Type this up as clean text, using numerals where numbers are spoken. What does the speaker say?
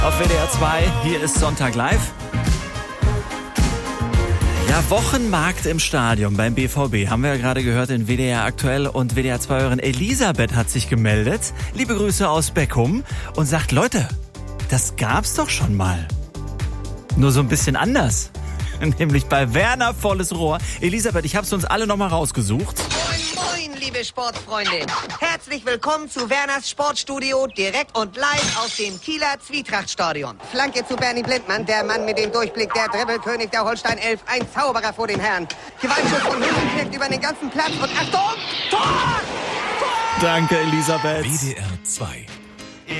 Auf WDR 2, hier ist Sonntag live. Ja, Wochenmarkt im Stadion beim BVB. Haben wir ja gerade gehört in WDR aktuell und WDR 2-Hörerin Elisabeth hat sich gemeldet. Liebe Grüße aus Beckum und sagt, Leute, das gab's doch schon mal. Nur so ein bisschen anders. Nämlich bei Werner volles Rohr. Elisabeth, ich hab's uns alle nochmal rausgesucht. Moin, liebe Sportfreunde. Herzlich willkommen zu Werners Sportstudio, direkt und live aus dem Kieler Zwietrachtstadion. Flanke zu Bernie Blindmann, der Mann mit dem Durchblick, der Dribbelkönig der Holstein 11, ein Zauberer vor den Herren. Gewaltschuss von Hülsenknecht über den ganzen Platz und Achtung, Tor! Danke, Elisabeth. WDR 2